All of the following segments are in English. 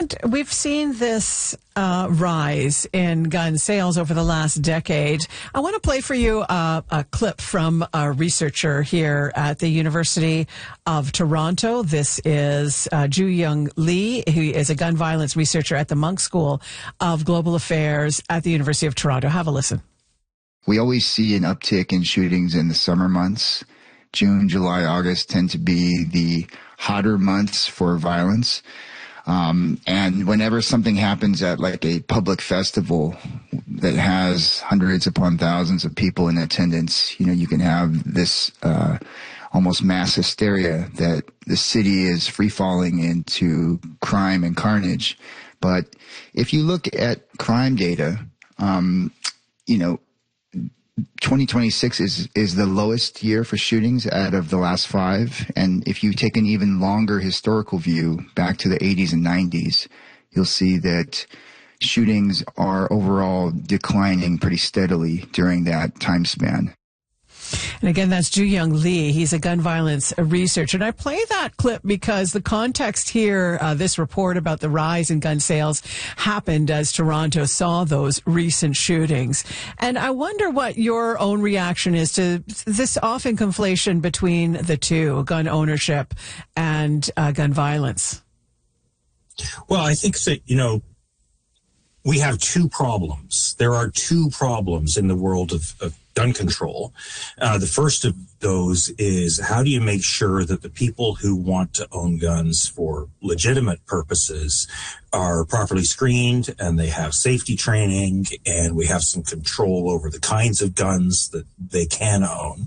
And we've seen this rise in gun sales over the last decade. I want to play for you a clip from a researcher here at the University of Toronto. This is Ju-Young Lee, who is a gun violence researcher at the Munk School of Global Affairs at the University of Toronto. Have a listen. We always see an uptick in shootings in the summer months. June, July, August tend to be the hotter months for violence. And whenever something happens at like a public festival that has hundreds upon thousands of people in attendance, you can have this almost mass hysteria that the city is free falling into crime and carnage. But if you look at crime data, 2026 is the lowest year for shootings out of the last 5. And if you take an even longer historical view back to the 80s and 90s, you'll see that shootings are overall declining pretty steadily during that time span. And again, that's Ju-Young Lee. He's a gun violence researcher. And I play that clip because the context here, this report about the rise in gun sales happened as Toronto saw those recent shootings. And I wonder what your own reaction is to this often conflation between the two, gun ownership and gun violence. Well, I think that, we have two problems. There are two problems in the world of gun control. The first of those is, how do you make sure that the people who want to own guns for legitimate purposes are properly screened and they have safety training and we have some control over the kinds of guns that they can own?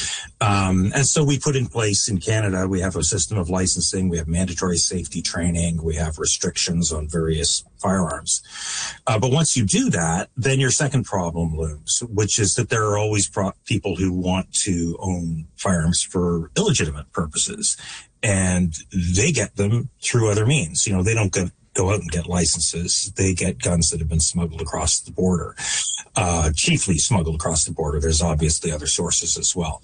And so we put in place in Canada, we have a system of licensing, we have mandatory safety training, we have restrictions on various firearms. But once you do that, then your second problem looms, which is that there are always people who want to own firearms for illegitimate purposes, and they get them through other means. They don't go out and get licenses. They get guns that have been smuggled across the border, chiefly smuggled across the border. There's obviously other sources as well.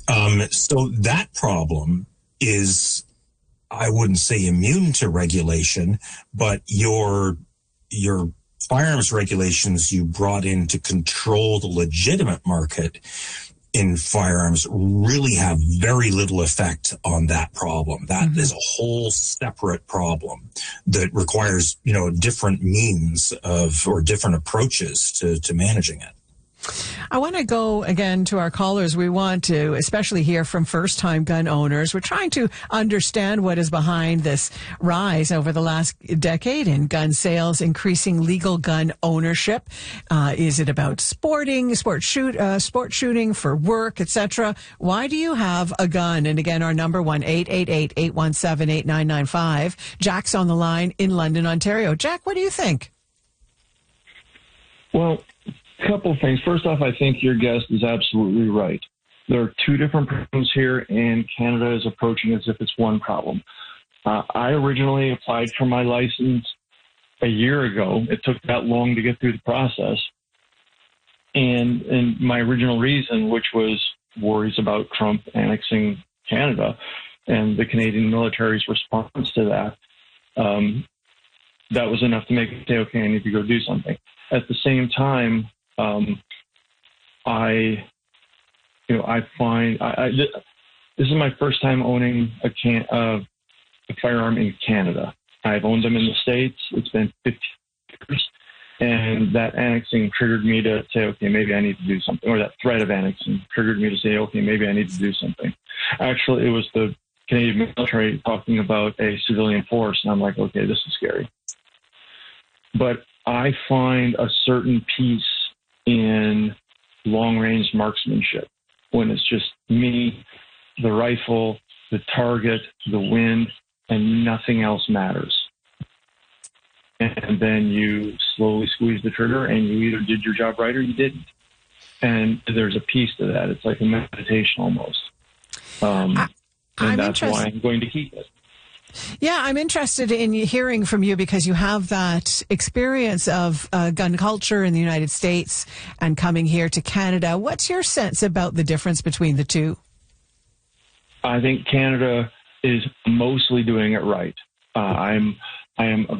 So that problem is, I wouldn't say immune to regulation, but your firearms regulations you brought in to control the legitimate market in firearms really have very little effect on that problem. That is a whole separate problem that requires, different means or different approaches to managing it. I want to go again to our callers. We want to especially hear from first-time gun owners. We're trying to understand what is behind this rise over the last decade in gun sales, increasing legal gun ownership. Is it about sport shooting for work, etc.? Why do you have a gun? And again, our number 1-888-817-8995. Jack's on the line in London, Ontario. Jack, what do you think? Well, couple of things. First off, I think your guest is absolutely right. There are two different problems here, and Canada is approaching as if it's one problem. I originally applied for my license a year ago. It took that long to get through the process. And my original reason, which was worries about Trump annexing Canada and the Canadian military's response to that, that was enough to make me say, okay, I need to go do something. At the same time, I find this is my first time owning a firearm in Canada. I've owned them in the States. It's been 15 years, and that annexing triggered me to say, okay, maybe I need to do something, or that threat of annexing triggered me to say, okay, maybe I need to do something. Actually, it was the Canadian military talking about a civilian force, and I'm like, okay, this is scary. But I find a certain peace in long-range marksmanship when it's just me, the rifle, the target, the wind, and nothing else matters. And then you slowly squeeze the trigger, and you either did your job right or you didn't. And there's a peace to that. It's like a meditation almost. And that's why I'm going to keep it. Yeah, I'm interested in hearing from you because you have that experience of gun culture in the United States and coming here to Canada. What's your sense about the difference between the two? I think Canada is mostly doing it right. I am